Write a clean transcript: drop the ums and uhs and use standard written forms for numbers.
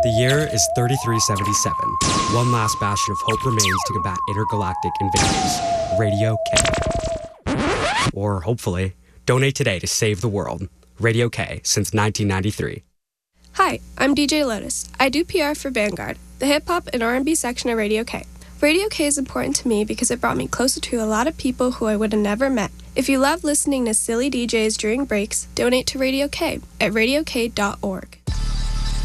The year is 3377. One last bastion of hope remains to combat intergalactic invaders. Radio K. Or, hopefully, donate today to save the world. Radio K since 1993. Hi, I'm DJ Lotus. I do PR for Vanguard, the hip-hop and R&B section of Radio K. Radio K is important to me because it brought me closer to a lot of people who I would have never met. If you love listening to silly DJs during breaks, donate to Radio K at radiok.org.